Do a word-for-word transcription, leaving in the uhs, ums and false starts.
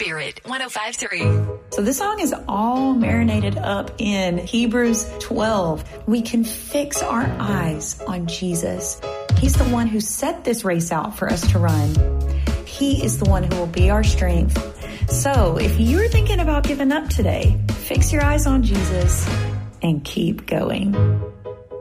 Spirit one oh five point three. So this song is all marinated up in Hebrews twelve. We can fix our eyes on Jesus. He's the one who set this race out for us to run. He is the one who will be our strength. So if you're thinking about giving up today, fix your eyes on Jesus and keep going.